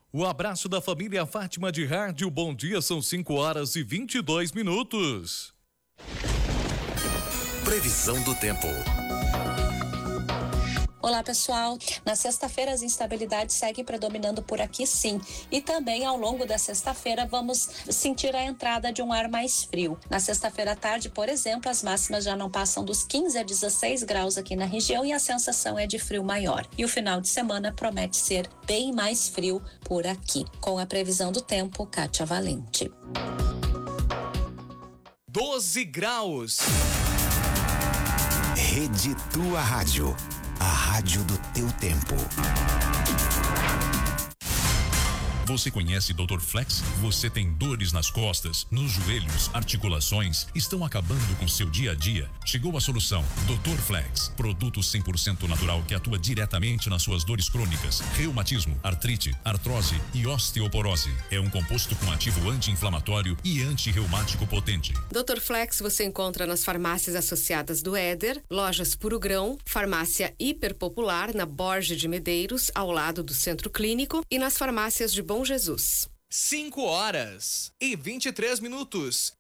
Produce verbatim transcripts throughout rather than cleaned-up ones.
O abraço da família Fátima de Rádio. Bom dia, são cinco horas e vinte e dois minutos. Previsão do tempo. Olá, pessoal. Na sexta-feira as instabilidades seguem predominando por aqui, sim. E também ao longo da sexta-feira vamos sentir a entrada de um ar mais frio. Na sexta-feira à tarde, por exemplo, as máximas já não passam dos quinze a dezesseis graus aqui na região e a sensação é de frio maior. E o final de semana promete ser bem mais frio por aqui. Com a previsão do tempo, Kátia Valente. doze graus. Rede Tua Rádio. A rádio do teu tempo. Você conhece doutor Flex? Você tem dores nas costas, nos joelhos, articulações, estão acabando com seu dia a dia? Chegou a solução. doutor Flex, produto cem por cento natural que atua diretamente nas suas dores crônicas, reumatismo, artrite, artrose e osteoporose. É um composto com ativo anti-inflamatório e anti-reumático potente. doutor Flex você encontra nas farmácias associadas do Éder, lojas Puro Grão, farmácia Hiperpopular na Borges de Medeiros, ao lado do Centro Clínico, e nas farmácias de Bom Jesus. cinco horas e vinte e três minutos.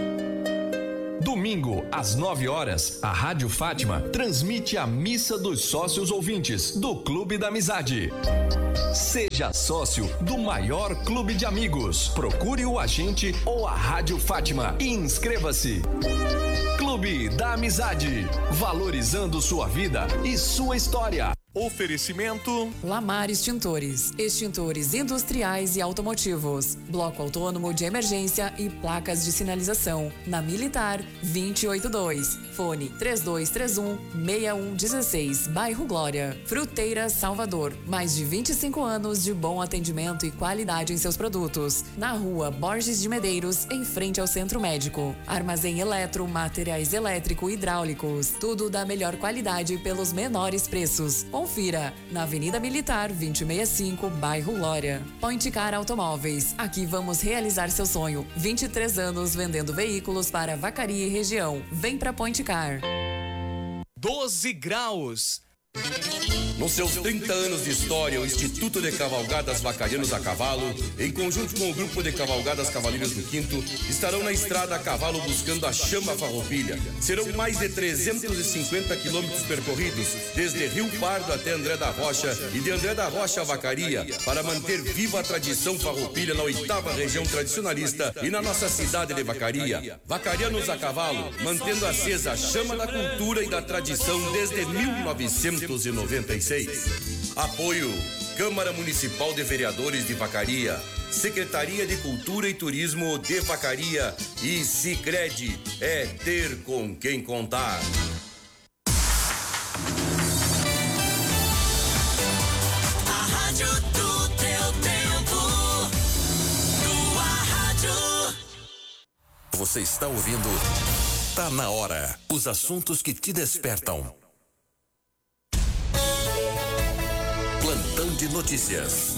Domingo, às nove horas, a Rádio Fátima transmite a Missa dos Sócios Ouvintes do Clube da Amizade. Seja sócio do maior clube de amigos. Procure o agente ou a Rádio Fátima e inscreva-se. Clube da Amizade, valorizando sua vida e sua história. Oferecimento Lamar Extintores, extintores industriais e automotivos, bloco autônomo de emergência e placas de sinalização, na Militar vinte e oito dois, fone três dois três um, seis um um seis, bairro Glória. Fruteira Salvador, mais de vinte e cinco anos de bom atendimento e qualidade em seus produtos, na rua Borges de Medeiros, em frente ao Centro Médico. Armazém eletro, materiais elétrico e hidráulicos, tudo da melhor qualidade pelos menores preços. Confira, na Avenida Militar vinte e sessenta e cinco, bairro Glória. Point Car Automóveis, aqui vamos realizar seu sonho. vinte e três anos vendendo veículos para Vacaria e região. Vem pra Point Car. doze graus. Nos seus trinta anos de história, o Instituto de Cavalgadas Vacarianos a Cavalo, em conjunto com o Grupo de Cavalgadas Cavaleiros do Quinto, estarão na estrada a cavalo buscando a chama farroupilha. Serão mais de trezentos e cinquenta quilômetros percorridos, desde Rio Pardo até André da Rocha e de André da Rocha a Vacaria, para manter viva a tradição farroupilha na oitava região tradicionalista e na nossa cidade de Vacaria. Vacarianos a Cavalo, mantendo acesa a chama da cultura e da tradição desde mil novecentos e noventa e seis. Apoio Câmara Municipal de Vereadores de Vacaria, Secretaria de Cultura e Turismo de Vacaria e Sicredi, é ter com quem contar. A rádio do teu tempo, tua rádio. Você está ouvindo Tá na Hora, os assuntos que te despertam. Plantão de notícias.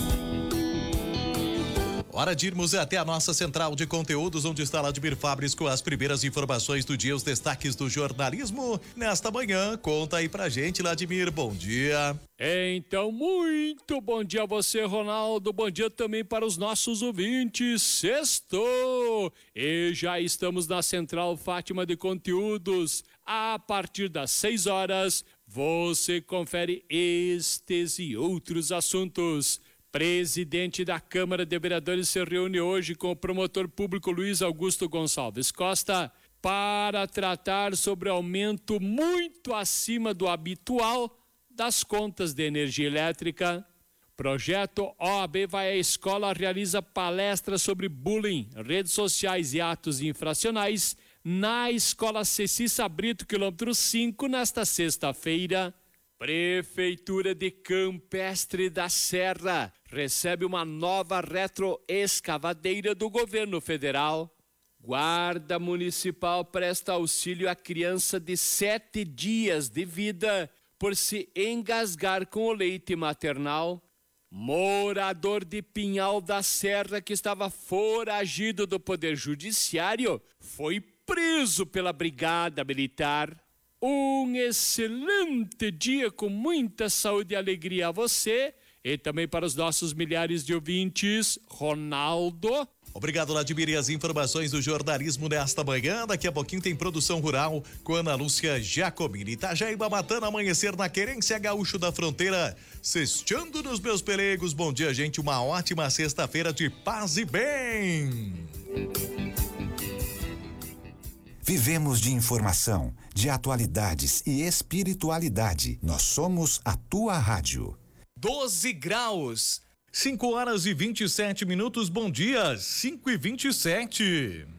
Hora de irmos até a nossa central de conteúdos, onde está Ladimir Fabres com as primeiras informações do dia, os destaques do jornalismo nesta manhã. Conta aí pra gente, Ladimir, bom dia. Então, muito bom dia a você, Ronaldo, bom dia também para os nossos ouvintes. Sextou! E já estamos na Central Fátima de Conteúdos. A partir das seis horas, você confere estes e outros assuntos. Presidente da Câmara de Vereadores se reúne hoje com o promotor público Luiz Augusto Gonçalves Costa para tratar sobre aumento muito acima do habitual das contas de energia elétrica. Projeto O A B Vai à Escola realiza palestras sobre bullying, redes sociais e atos infracionais na Escola Ceci Sabrito, quilômetro cinco, nesta sexta-feira. Prefeitura de Campestre da Serra recebe uma nova retroescavadeira do governo federal. Guarda Municipal presta auxílio à criança de sete dias de vida por se engasgar com o leite maternal. Morador de Pinhal da Serra que estava foragido do Poder Judiciário foi preso pela Brigada Militar. Um excelente dia com muita saúde e alegria a você E também para os nossos milhares de ouvintes, Ronaldo. Obrigado, Vladimir, e as informações do jornalismo nesta manhã. Daqui a pouquinho tem produção rural com Ana Lúcia Giacomini. Itajaíba matando amanhecer na querência gaúcho da fronteira. Sexteando nos meus pelegos. Bom dia, gente. Uma ótima sexta-feira de paz e bem. Vivemos de informação, de atualidades e espiritualidade. Nós somos a tua rádio. doze graus. cinco horas e vinte e sete minutos. Bom dia. cinco e vinte e sete.